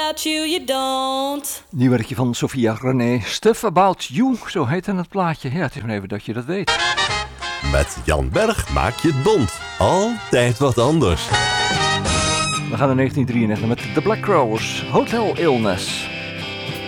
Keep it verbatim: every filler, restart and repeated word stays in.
about you, you don't. Nieuw werkje van Sophia René. Stuff About You, zo heette het plaatje. Ja, het is maar even dat je dat weet. Met Jan Berg maak je het bont. Altijd wat anders. We gaan naar negentien drieënnegentig met The Black Crowes, Hotel Illness.